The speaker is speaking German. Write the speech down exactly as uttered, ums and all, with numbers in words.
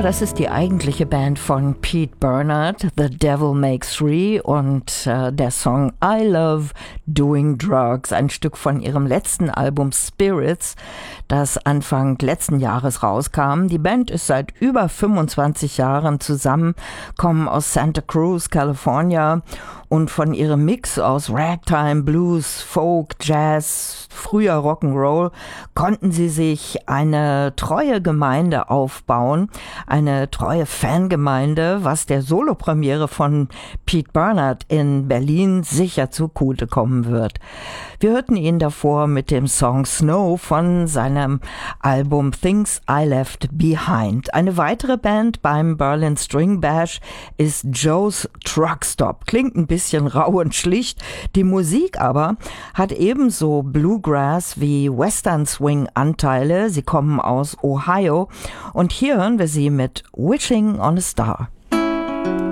das ist die eigentliche Band von Pete Bernard, The Devil Makes Three, und äh, der Song I Love Doing Drugs, ein Stück von ihrem letzten Album Spirits, das Anfang letzten Jahres rauskam. Die Band ist seit über fünfundzwanzig Jahren zusammen, kommen aus Santa Cruz, California, und von ihrem Mix aus Ragtime, Blues, Folk, Jazz, früher Rock'n'Roll konnten sie sich eine treue Gemeinde aufbauen, eine treue Fangemeinde, was der Solopremiere von Pete Bernard in Berlin sicher zugutekommen wird. Wir hörten ihn davor mit dem Song Snow von seinem Album Things I Left Behind. Eine weitere Band beim Berlin String Bash ist Joe's Truck Stop. Klingt ein bisschen rau und schlicht, die Musik aber hat ebenso Bluegrass wie Western Swing Anteile. Sie kommen aus Ohio und hier hören wir sie mit Wishing on a Star.